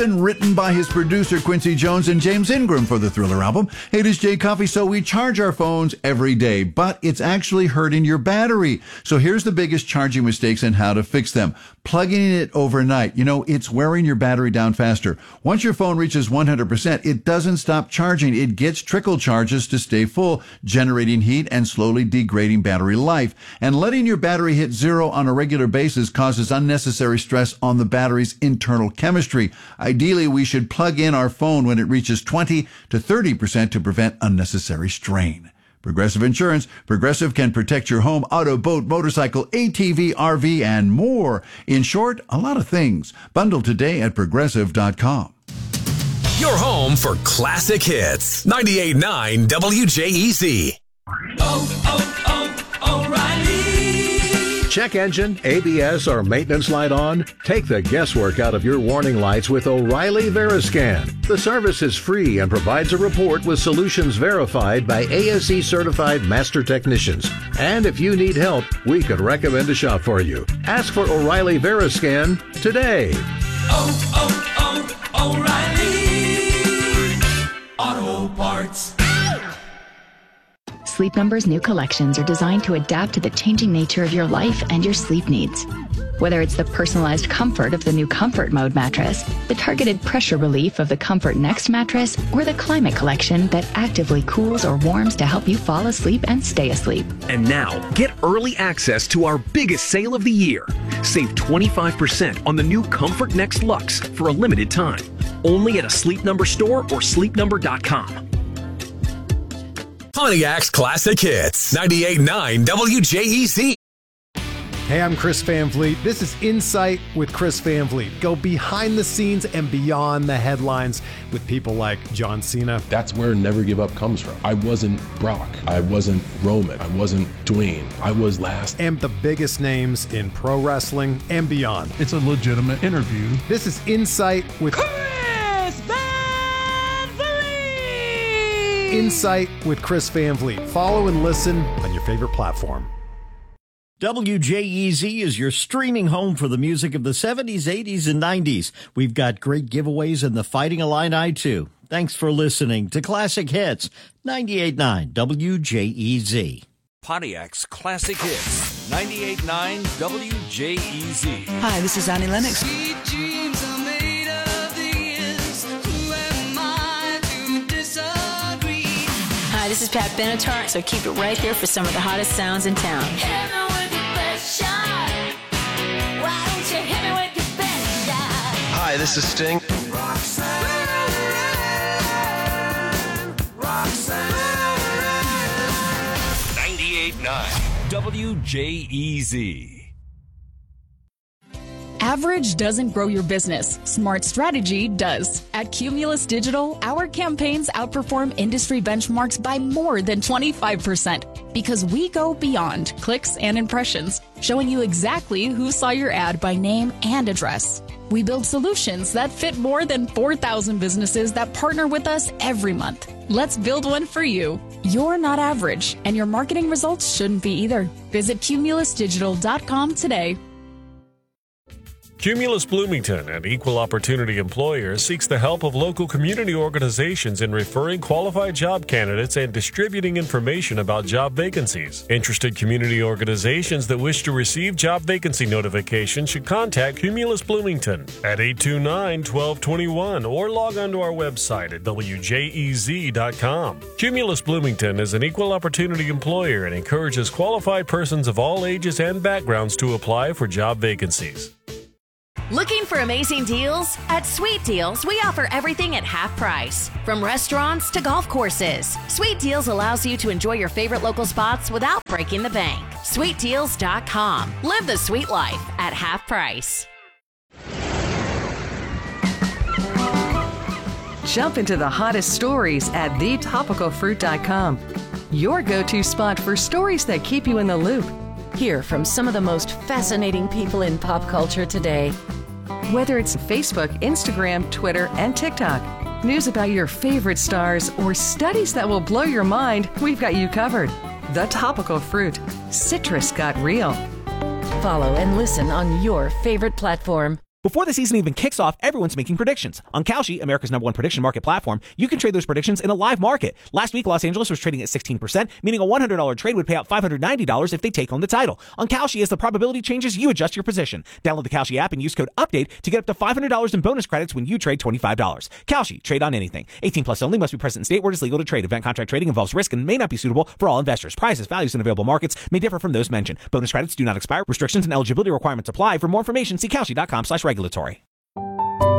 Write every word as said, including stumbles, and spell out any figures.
and written by his producer Quincy Jones and James Ingram for the Thriller album. Hey, it is Jay Coffey. So we charge our phones every day, but it's actually hurting your battery. So here's the biggest charging mistakes and how to fix them. Plugging it overnight. You know, it's wearing your battery down faster. Once your phone reaches one hundred percent, it doesn't stop charging. It gets trickle charges to stay full, generating heat and slowly degrading battery life. And letting your battery hit zero on a regular basis causes unnecessary stress on the battery's internal chemistry. Ideally, we should plug in our phone when it reaches twenty to thirty percent to prevent unnecessary strain. Progressive Insurance. Progressive can protect your home, auto, boat, motorcycle, A T V, R V, and more. In short, a lot of things. Bundle today at progressive dot com. Your home for classic hits. ninety-eight point nine W J E Z. Oh, oh, oh, O'Reilly. Check engine, A B S, or maintenance light on? Take the guesswork out of your warning lights with O'Reilly Veriscan. The service is free and provides a report with solutions verified by A S E certified master technicians. And if you need help, we could recommend a shop for you. Ask for O'Reilly Veriscan today. Oh, oh, oh, O'Reilly Auto Parts. Sleep Number's new collections are designed to adapt to the changing nature of your life and your sleep needs. Whether it's the personalized comfort of the new Comfort Mode mattress, the targeted pressure relief of the Comfort Next mattress, or the Climate Collection that actively cools or warms to help you fall asleep and stay asleep. And now, get early access to our biggest sale of the year. Save twenty-five percent on the new Comfort Next Luxe for a limited time. Only at a Sleep Number store or sleep number dot com. Pontiac's Classic Hits. ninety-eight point nine W J E Z. Hey, I'm Chris Van Vliet. This is Insight with Chris Van Vliet. Go behind the scenes and beyond the headlines with people like John Cena. That's where Never Give Up comes from. I wasn't Brock. I wasn't Roman. I wasn't Dwayne. I was last. And the biggest names in pro wrestling and beyond. It's a legitimate interview. This is Insight with Chris Van Vliet. Insight with Chris Van Vliet. Follow and listen on your favorite platform. W J E Z is your streaming home for the music of the seventies, eighties, and nineties. We've got great giveaways in the Fighting Illini, too. Thanks for listening to Classic Hits, ninety-eight point nine W J E Z. Pontiac's Classic Hits, ninety-eight point nine W J E Z. Hi, this is Annie Lennox. Sweet dreams are made of these. Who am I to disagree? Hi, this is Pat Benatar, so keep it right here for some of the hottest sounds in town. Hi, this is Sting. ninety-eight point nine W J E Z. Average doesn't grow your business. Smart strategy does. At Cumulus Digital, our campaigns outperform industry benchmarks by more than twenty-five percent because we go beyond clicks and impressions, showing you exactly who saw your ad by name and address. We build solutions that fit more than four thousand businesses that partner with us every month. Let's build one for you. You're not average, and your marketing results shouldn't be either. Visit cumulus digital dot com today. Cumulus Bloomington, an equal opportunity employer, seeks the help of local community organizations in referring qualified job candidates and distributing information about job vacancies. Interested community organizations that wish to receive job vacancy notifications should contact Cumulus Bloomington at eight two nine, one two two one or log on to our website at W J E Z dot com. Cumulus Bloomington is an equal opportunity employer and encourages qualified persons of all ages and backgrounds to apply for job vacancies. Looking for amazing deals? At Sweet Deals, we offer everything at half price. From restaurants to golf courses, Sweet Deals allows you to enjoy your favorite local spots without breaking the bank. sweet deals dot com. Live the sweet life at half price. Jump into the hottest stories at the topical fruit dot com. Your go-to spot for stories that keep you in the loop. Hear from some of the most fascinating people in pop culture today. Whether it's Facebook, Instagram, Twitter, and TikTok, news about your favorite stars, or studies that will blow your mind, we've got you covered. The Topical Fruit. Citrus got real. Follow and listen on your favorite platform. Before the season even kicks off, everyone's making predictions. On Kalshi, America's number one prediction market platform, you can trade those predictions in a live market. Last week, Los Angeles was trading at sixteen percent, meaning a one hundred dollars trade would pay out five hundred ninety dollars if they take home the title. On Kalshi, as the probability changes, you adjust your position. Download the Kalshi app and use code UPDATE to get up to five hundred dollars in bonus credits when you trade twenty-five dollars. Kalshi, trade on anything. eighteen plus only, must be present in state where it is legal to trade. Event contract trading involves risk and may not be suitable for all investors. Prices, values, and available markets may differ from those mentioned. Bonus credits do not expire. Restrictions and eligibility requirements apply. For more information, see Kalshi dot com slash regulatory.